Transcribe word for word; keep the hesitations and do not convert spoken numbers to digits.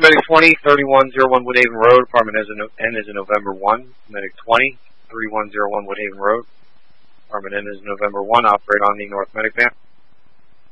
Medic twenty, thirty-one oh one Woodhaven Road, Department N is in November one. Medic twenty, thirty-one oh one Woodhaven Road, Department N is November one, operate on the North Medic van.